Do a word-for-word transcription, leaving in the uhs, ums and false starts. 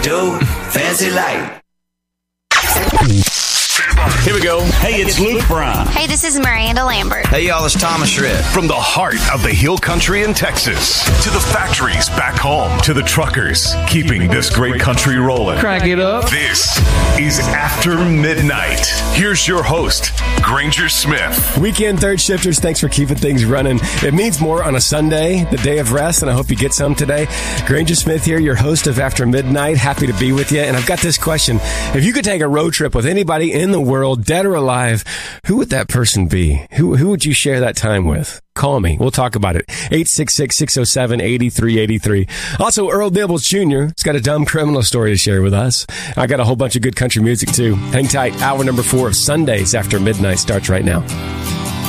do, fancy like. Here we go. Hey, it's Luke Brown. Hey, this is Miranda Lambert. Hey, y'all, it's Thomas Shred. From the heart of the hill country in Texas to the factories back home to the truckers keeping this great country rolling. Crack it up. This is After Midnight. Here's your host, Granger Smith. Weekend third shifters, thanks for keeping things running. It means more on a Sunday, the day of rest, and I hope you get some today. Granger Smith here, your host of After Midnight. Happy to be with you. And I've got this question. If you could take a road trip with anybody in the world, dead or alive, who would that person be? Who who would you share that time with? Call me. We'll talk about it. eight six six, six oh seven, eight three eight three. Also, Earl Dibbles Junior has got a dumb criminal story to share with us. I got a whole bunch of good country music, too. Hang tight. Hour number four of Sundays After Midnight starts right now.